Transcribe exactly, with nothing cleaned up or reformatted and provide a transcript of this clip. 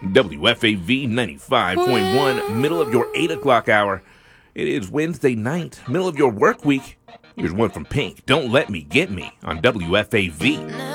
W F A V ninety-five point one, middle of your eight o'clock hour. It is Wednesday night, middle of your work week. Here's one from Pink, Don't Let Me Get Me, on W F A V.